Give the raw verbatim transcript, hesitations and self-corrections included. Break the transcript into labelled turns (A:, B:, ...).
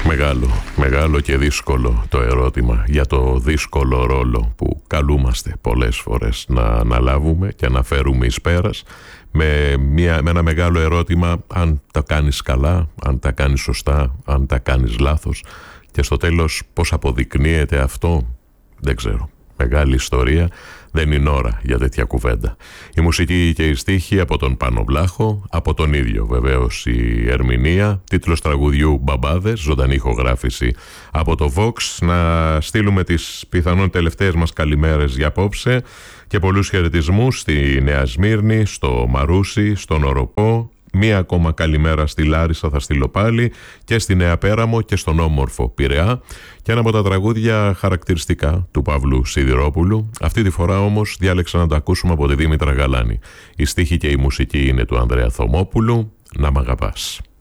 A: Μεγάλο, μεγάλο και δύσκολο το ερώτημα για το δύσκολο ρόλο που καλούμαστε πολλές φορές να αναλάβουμε και να φέρουμε εις πέρας, με, μια, με ένα μεγάλο ερώτημα αν τα κάνεις καλά, αν τα κάνεις σωστά, αν τα κάνεις λάθος, και στο τέλος πώς αποδεικνύεται αυτό, δεν ξέρω. Μεγάλη ιστορία, δεν είναι ώρα για τέτοια κουβέντα. Η μουσική και η στίχη από τον Πάνο Βλάχο, από τον ίδιο βεβαίως η ερμηνεία, τίτλος τραγουδιού «Μπαμπάδες», ζωντανή ηχογράφηση από το Vox. Να στείλουμε τις πιθανόν τελευταίες μας καλημέρες για απόψε και πολλούς χαιρετισμούς στη Νέα Σμύρνη, στο Μαρούσι, στον Οροπό. Μία ακόμα καλημέρα στη Λάρισα θα στείλω πάλι, και στη Νέα Πέραμο και στον όμορφο Πειραιά. Και ένα από τα τραγούδια χαρακτηριστικά του Παύλου Σιδηρόπουλου. Αυτή τη φορά όμως διάλεξα να το ακούσουμε από τη Δήμητρα Γαλάνη. Η στίχη και η μουσική είναι του Ανδρέα Θωμόπουλου. «Να μ' αγαπάς».